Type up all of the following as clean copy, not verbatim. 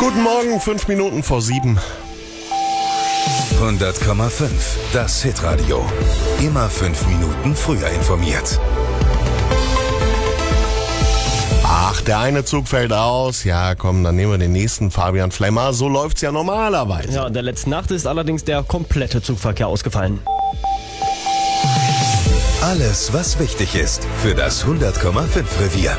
Guten Morgen, 5 Minuten vor 7. 100,5. Das Hitradio. Immer 5 Minuten früher informiert. Ach, der eine Zug fällt aus. Ja, komm, dann nehmen wir den nächsten, Fabian Flemmer. So läuft's ja normalerweise. Ja, in der letzten Nacht ist allerdings der komplette Zugverkehr ausgefallen. Alles, was wichtig ist für das 100,5 Revier.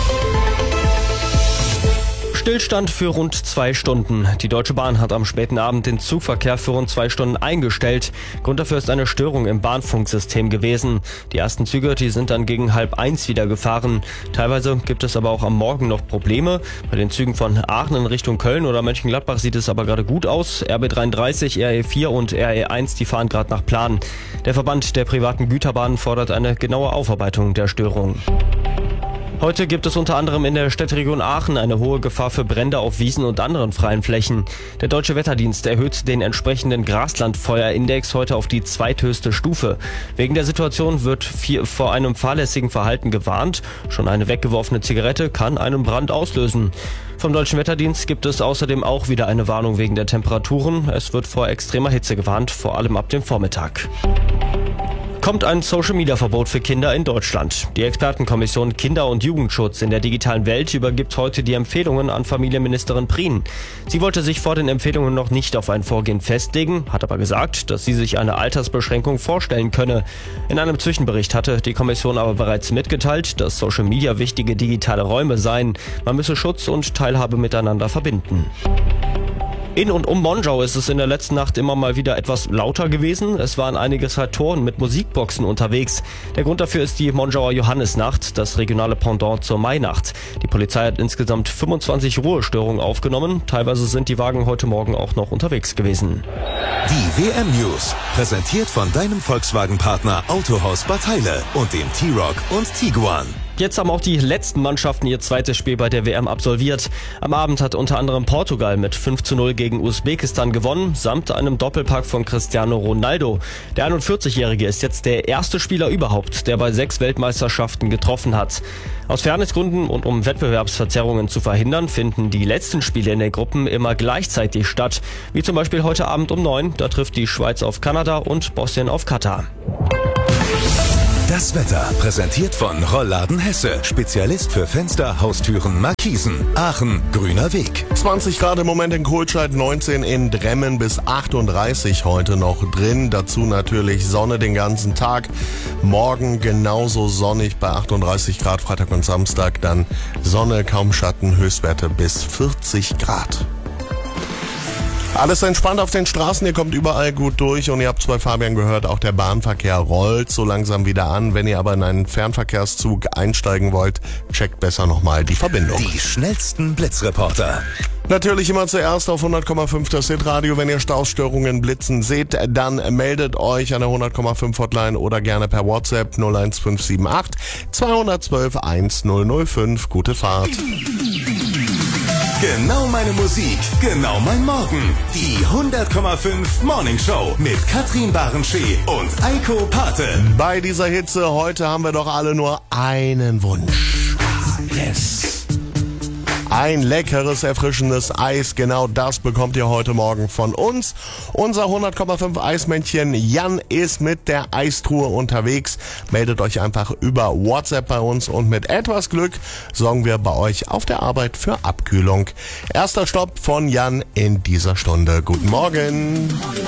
Stillstand für rund 2 Stunden. Die Deutsche Bahn hat am späten Abend den Zugverkehr für rund 2 Stunden eingestellt. Grund dafür ist eine Störung im Bahnfunksystem gewesen. Die ersten Züge, die sind dann gegen 12:30 wieder gefahren. Teilweise gibt es aber auch am Morgen noch Probleme. Bei den Zügen von Aachen in Richtung Köln oder Mönchengladbach sieht es aber gerade gut aus. RB33, RE4 und RE1, die fahren gerade nach Plan. Der Verband der privaten Güterbahnen fordert eine genaue Aufarbeitung der Störung. Heute gibt es unter anderem in der Städteregion Aachen eine hohe Gefahr für Brände auf Wiesen und anderen freien Flächen. Der Deutsche Wetterdienst erhöht den entsprechenden Graslandfeuerindex heute auf die zweithöchste Stufe. Wegen der Situation wird vor einem fahrlässigen Verhalten gewarnt. Schon eine weggeworfene Zigarette kann einen Brand auslösen. Vom Deutschen Wetterdienst gibt es außerdem auch wieder eine Warnung wegen der Temperaturen. Es wird vor extremer Hitze gewarnt, vor allem ab dem Vormittag. Kommt ein Social-Media-Verbot für Kinder in Deutschland. Die Expertenkommission Kinder- und Jugendschutz in der digitalen Welt übergibt heute die Empfehlungen an Familienministerin Prien. Sie wollte sich vor den Empfehlungen noch nicht auf ein Vorgehen festlegen, hat aber gesagt, dass sie sich eine Altersbeschränkung vorstellen könne. In einem Zwischenbericht hatte die Kommission aber bereits mitgeteilt, dass Social-Media wichtige digitale Räume seien. Man müsse Schutz und Teilhabe miteinander verbinden. In und um Monschau ist es in der letzten Nacht immer mal wieder etwas lauter gewesen. Es waren einige Traktoren mit Musikboxen unterwegs. Der Grund dafür ist die Monschauer Johannisnacht, das regionale Pendant zur Mainacht. Die Polizei hat insgesamt 25 Ruhestörungen aufgenommen. Teilweise sind die Wagen heute Morgen auch noch unterwegs gewesen. Die WM-News, präsentiert von deinem Volkswagen-Partner Autohaus Bad Heile und dem T-Roc und Tiguan. Jetzt haben auch die letzten Mannschaften ihr zweites Spiel bei der WM absolviert. Am Abend hat unter anderem Portugal mit 5:0 gegen Usbekistan gewonnen, samt einem Doppelpack von Cristiano Ronaldo. Der 41-Jährige ist jetzt der erste Spieler überhaupt, der bei 6 Weltmeisterschaften getroffen hat. Aus Fairnessgründen und um Wettbewerbsverzerrungen zu verhindern, finden die letzten Spiele in den Gruppen immer gleichzeitig statt. Wie zum Beispiel heute Abend um 9, da trifft die Schweiz auf Kanada und Bosnien auf Katar. Das Wetter, präsentiert von Rollladen Hesse. Spezialist für Fenster, Haustüren, Markisen. Aachen, grüner Weg. 20 Grad im Moment in Kohlscheid, 19 in Dremmen, bis 38 heute noch drin. Dazu natürlich Sonne den ganzen Tag. Morgen genauso sonnig bei 38 Grad, Freitag und Samstag dann Sonne, kaum Schatten, Höchstwerte bis 40 Grad. Alles entspannt auf den Straßen, ihr kommt überall gut durch und ihr habt es bei Fabian gehört, auch der Bahnverkehr rollt so langsam wieder an. Wenn ihr aber in einen Fernverkehrszug einsteigen wollt, checkt besser nochmal die Verbindung. Die schnellsten Blitzreporter. Natürlich immer zuerst auf 100,5 das Hitradio. Wenn ihr Stausstörungen, Blitzen seht, dann meldet euch an der 100,5 Hotline oder gerne per WhatsApp 01578 212 1005. Gute Fahrt. Genau meine Musik, genau mein Morgen. Die 100,5 Morning Show mit Katrin Barenschee und Eiko Pate. Bei dieser Hitze heute haben wir doch alle nur einen Wunsch. Yes. Ein leckeres, erfrischendes Eis, genau das bekommt ihr heute Morgen von uns. Unser 100,5 Eismännchen Jan ist mit der Eistruhe unterwegs. Meldet euch einfach über WhatsApp bei uns und mit etwas Glück sorgen wir bei euch auf der Arbeit für Abkühlung. Erster Stopp von Jan in dieser Stunde. Guten Morgen.